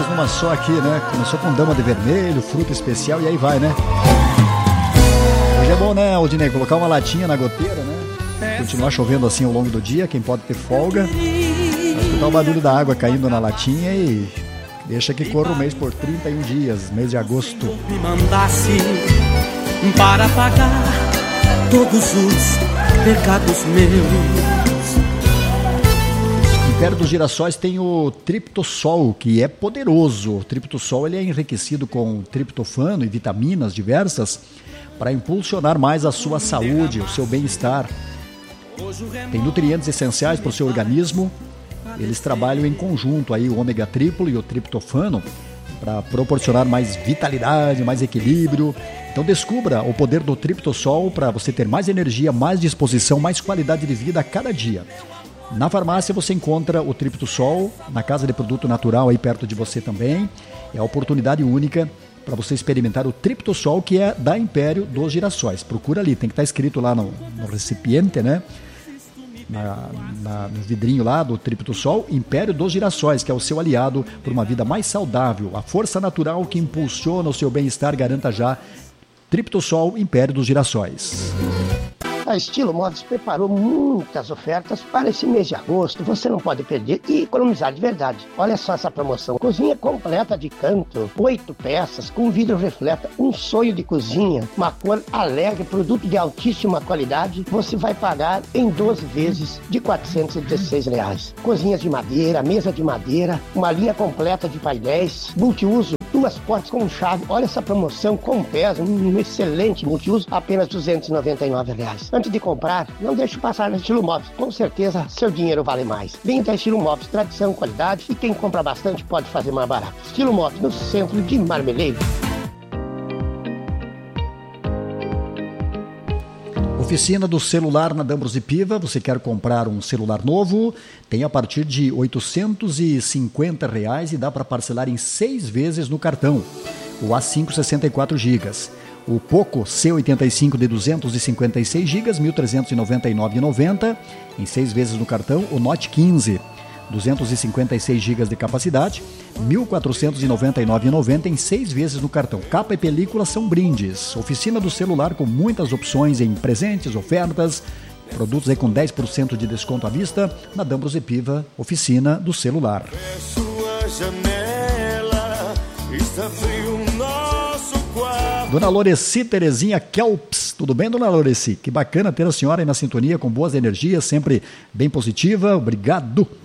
duas numa só aqui, né? Começou com dama de vermelho, fruta especial e aí vai, né? Hoje é bom, né, Aldinei? Colocar uma latinha na goteira, né? Continuar chovendo assim ao longo do dia, quem pode ter folga. Vai escutar o barulho da água caindo na latinha e deixa que corra o mês por 31 dias, mês de agosto. Me mandasse para pagar todos os pecados meus. Império dos Girassóis tem o triptossol, que é poderoso. O triptossol ele é enriquecido com triptofano e vitaminas diversas para impulsionar mais a sua saúde, o seu bem-estar. Tem nutrientes essenciais para o seu organismo. Eles trabalham em conjunto, aí, o ômega triplo e o triptofano, para proporcionar mais vitalidade, mais equilíbrio. Então descubra o poder do triptossol para você ter mais energia, mais disposição, mais qualidade de vida a cada dia. Na farmácia você encontra o triptossol, na casa de produto natural aí perto de você também. É a oportunidade única para você experimentar o triptossol, que é da Império dos Girassóis. Procura ali, tem que estar escrito lá no recipiente, né? No vidrinho lá do triptossol, Império dos Girassóis, que é o seu aliado por uma vida mais saudável. A força natural que impulsiona o seu bem-estar. Garanta já Triptossol Império dos Girassóis. A Estilo Móveis preparou muitas ofertas para esse mês de agosto. Você não pode perder e economizar de verdade. Olha só essa promoção. Cozinha completa de canto, 8 peças, com vidro refleta, um sonho de cozinha, uma cor alegre, produto de altíssima qualidade. Você vai pagar em 12 vezes de R$ 416. Cozinhas de madeira, mesa de madeira, uma linha completa de painéis, multiuso, 2 portas com chave. Olha essa promoção com peso, um excelente multiuso, apenas R$ 299. Antes de comprar, não deixe passar na Estilo Móveis. Com certeza, seu dinheiro vale mais. Vem da Estilo Móveis, tradição, qualidade, e quem compra bastante pode fazer mais barato. Estilo Móveis, no centro de Marmeleiro. Oficina do celular na D'Ambrosio Piva. Você quer comprar um celular novo? Tem a partir de R$ 850 e dá para parcelar em 6 vezes no cartão. O A5 64 GB. O Poco C85 de 256 GB, R$ 1.399,90 em 6 vezes no cartão. O Note 15, 256 GB de capacidade, R$ 1.499,90 em 6 vezes no cartão. Capa e película são brindes. Oficina do celular com muitas opções em presentes, ofertas, produtos aí com 10% de desconto à vista na D'Ambrosio Piva, oficina do celular. Sua janela está frio. Dona Loreci Terezinha Kelps, tudo bem, Dona Loreci? Que bacana ter a senhora aí na sintonia, com boas energias, sempre bem positiva, obrigado.